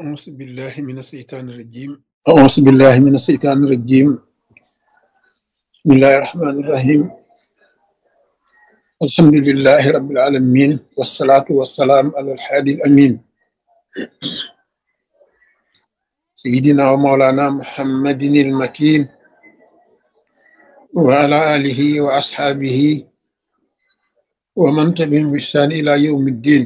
أعوذ بالله من الشيطان الرجيم أعوذ بالله من الشيطان الرجيم بسم الله الرحمن الرحيم الحمد لله رب العالمين والصلاة والسلام على الحادي الأمين سيدنا ومولانا محمد المكين وعلى آله وأصحابه ومن تبعهم بإحسان إلى يوم الدين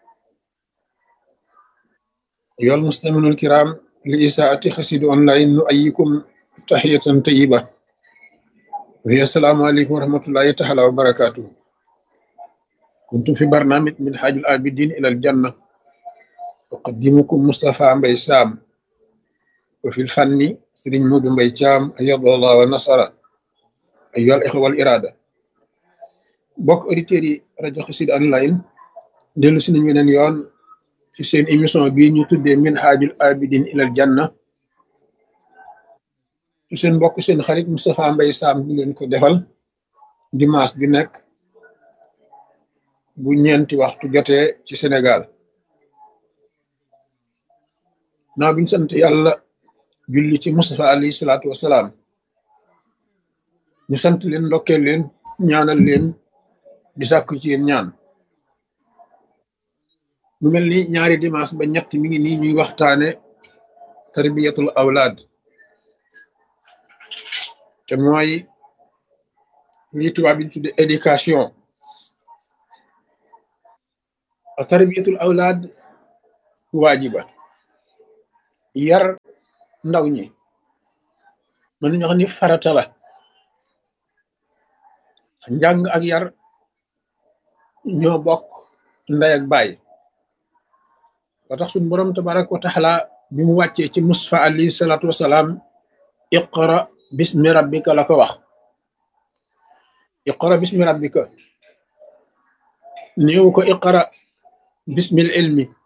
أيها المستمعون الكرام لإذاعة خسيد أونلاين نؤيكم تحية طيبة وهي السلام عليكم ورحمة الله تعالى وبركاته. كنت في برنامج من حاج العابدين إلى الجنة أقدمكم مصطفى مبي سام وفي الفن سرين مود مبي جام أيض الله ونصر أيها الإخوة والإرادة بوك أوريتيري راديو خسيد أونلاين ديلو سي نين weneen yoon ci seen émission bii ñu tuddee min haajul abidin ilal janna ci seen mbokk seen xarit Moustapha Mbaye Sam di leen ko defal dimanche bi nekk bu ñeenti waxtu jotee ci Sénégal naa biñ sant yàlla julli ci Moustapha alayhi salaatu wasalaam ñu sant leen ndokkeel leen ñaanal leen di sàkku ci yéen ñaan mu mel ni ñaari dimanche ba ñett mi ngi nii ñuy waxtaane tarbiyatul awlaad te mooy lii tubaab bi tudde éducation tarbiyatul awlaad waajiba yar ndaw ñi mën nañu wax ni farata la njàng ak yar ñoo bokk ndey ak baay ba tax suñu borom tabaraka wa taala bi mu wàccee ci Mustafa alayhi salaatu wasalaam iqra bismi rabbika la ko wax iqra bismi rabbika néew ko iqra bismil ilmi